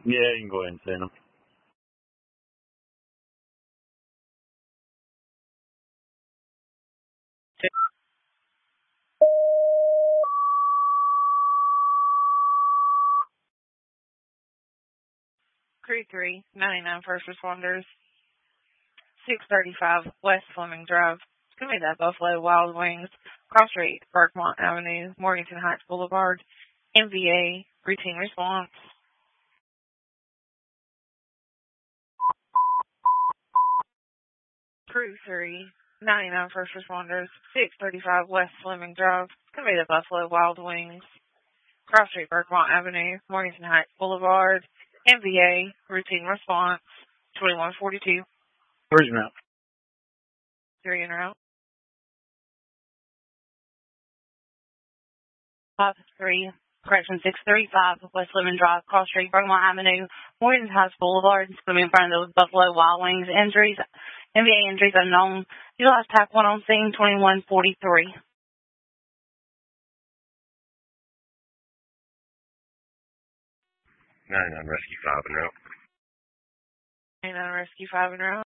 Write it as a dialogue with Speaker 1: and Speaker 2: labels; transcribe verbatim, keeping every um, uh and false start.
Speaker 1: Yeah, you can go ahead and send them.
Speaker 2: Crew three, ninety-nine First Responders, six thirty-five West Fleming Drive. It's going to be that Buffalo Wild Wings, Cross Street, Berkmont Avenue, Morganton Heights Boulevard, M V A, routine response. Crew three, ninety-nine First Responders, six thirty-five West Fleming Drive. It's going to be the Buffalo Wild Wings, Cross Street, Berkmont Avenue, Morganton Heights Boulevard, M V A, routine response, twenty-one forty-two.
Speaker 1: Where's your mount?
Speaker 2: Three in route. Five three, correction, six thirty-five West Lemon Drive, Cross Street, Berkmont Avenue, Morganton Heights Boulevard. It's going to be in front of the Buffalo Wild Wings. Injuries, M V A injuries unknown. Utilize TAC one on scene, twenty-one forty-three.
Speaker 3: ninety-nine Rescue five and route.
Speaker 2: ninety-nine Rescue five in route.